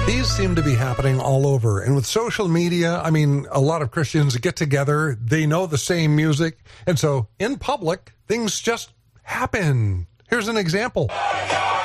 These seem to be happening all over. And with social media, I mean, a lot of Christians get together, they know the same music, and so in public, things just happen. Here's an example.